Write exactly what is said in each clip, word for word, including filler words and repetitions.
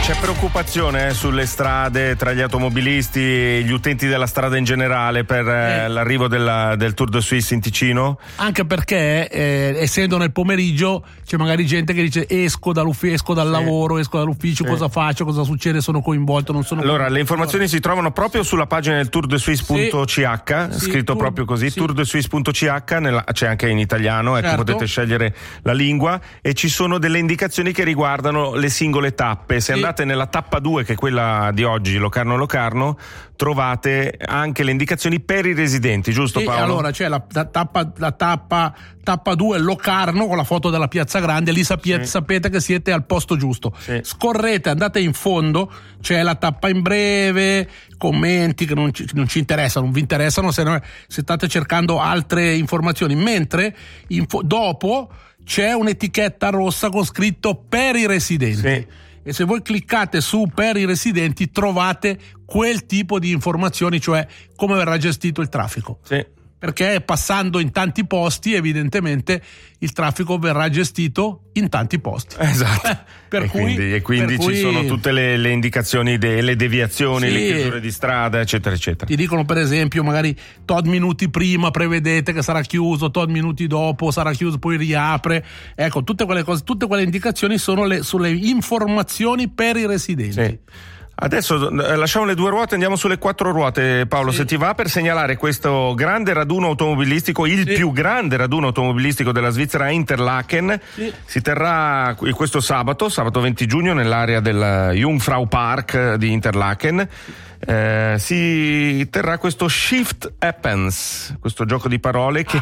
C'è preoccupazione eh, sulle strade tra gli automobilisti e gli utenti della strada in generale per eh, eh. l'arrivo della, del Tour de Suisse in Ticino? Anche perché eh, essendo nel pomeriggio c'è magari gente che dice esco dall'ufficio, esco dal sì. lavoro, esco dall'ufficio, sì. cosa faccio, cosa succede, sono coinvolto, non sono allora coinvolto. Le informazioni allora. si trovano proprio sulla pagina del tour de suisse punto c h, sì. scritto sì, proprio così, sì. tour de suisse punto c h, nella, c'è anche in italiano, ecco, certo. potete scegliere la lingua e ci sono delle indicazioni che riguardano le singole tappe. Se sì. andate nella tappa due, che è quella di oggi, Locarno-Locarno, trovate anche le indicazioni per i residenti, giusto Paolo? E allora c'è la, la tappa la tappa tappa due Locarno con la foto della Piazza Grande, lì sapete, sì. sapete che siete al posto giusto. Sì. Scorrete, andate in fondo, c'è la tappa in breve, commenti che non ci, non ci interessano, non vi interessano se, no, se state cercando altre informazioni, mentre info, dopo c'è un'etichetta rossa con scritto per i residenti. Sì. E se voi cliccate su per i residenti trovate quel tipo di informazioni, cioè come verrà gestito il traffico. Sì. Perché passando in tanti posti evidentemente il traffico verrà gestito in tanti posti. Esatto. per e, cui, quindi, e quindi per ci cui... sono tutte le, le indicazioni, de, le deviazioni, sì. le chiusure di strada, eccetera, eccetera. Ti dicono per esempio magari tot minuti prima prevedete che sarà chiuso, tot minuti dopo sarà chiuso, poi riapre. Ecco, tutte quelle cose, tutte quelle indicazioni sono le, sulle informazioni per i residenti. Sì. Adesso lasciamo le due ruote, andiamo sulle quattro ruote, Paolo, sì. se ti va, per segnalare questo grande raduno automobilistico, il sì. più grande raduno automobilistico della Svizzera a Interlaken. Sì. Si terrà questo sabato, sabato venti giugno, nell'area del Jungfrau Park di Interlaken. Eh, si terrà questo Shift Happens, questo gioco di parole che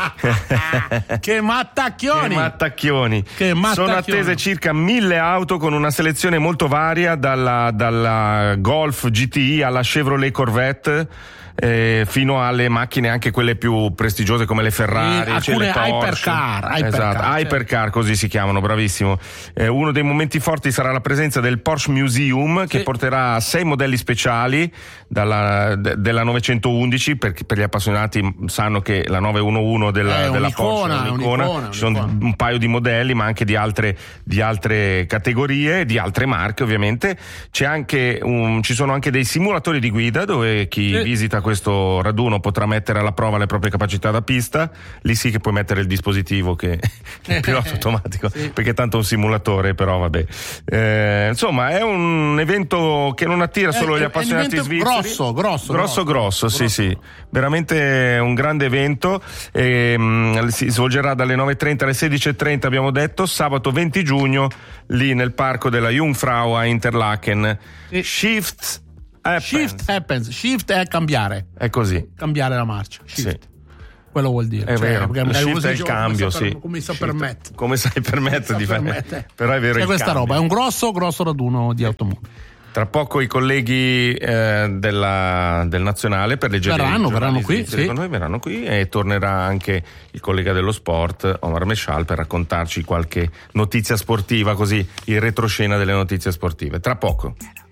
che mattacchioni, che mattacchioni. Che mattacchioni. Sono attese circa mille auto con una selezione molto varia, dalla, dalla Golf G T I alla Chevrolet Corvette, eh, fino alle macchine anche quelle più prestigiose come le Ferrari, e cioè le Porsche. Hypercar, hypercar, esatto, certo. Hypercar, così si chiamano, bravissimo. Eh, uno dei momenti forti sarà la presenza del Porsche Museum, che sì. porterà sei modelli speciali dalla, de, della novecentoundici, perché per gli appassionati sanno che la novecentoundici della, è della Porsche è un'icona, un'icona. Ci sono un paio di modelli, ma anche di altre, di altre categorie, di altre marche ovviamente. C'è anche un, ci sono anche dei simulatori di guida dove chi sì. visita questo raduno potrà mettere alla prova le proprie capacità da pista. Lì sì che puoi mettere il dispositivo che è il pilota automatico, sì. perché tanto è un simulatore, però vabbè. Eh, insomma, è un evento che non attira solo è, gli appassionati è svizzeri. Grosso, grosso, grosso, grosso, grosso, sì, grosso. sì. Veramente un grande evento. E, um, si svolgerà dalle nove e trenta alle sedici e trenta, abbiamo detto, sabato venti giugno, lì nel parco della Jungfrau a Interlaken. Sì. Shift Happens. Shift happens. Shift è cambiare. È così. Cambiare la marcia. Shift. Sì. Quello vuol dire. È cioè, vero. Il shift è il cambio, come sì. Come si permette. Come si permette di fare. Però è vero. C'è il questa cambio. roba, è un grosso, grosso raduno di automobili. Tra poco i colleghi eh, della, del Nazionale per leggere verranno, verranno qui, sì. con noi verranno qui e tornerà anche il collega dello sport Omar Mescial per raccontarci qualche notizia sportiva, così il retroscena delle notizie sportive. Tra poco.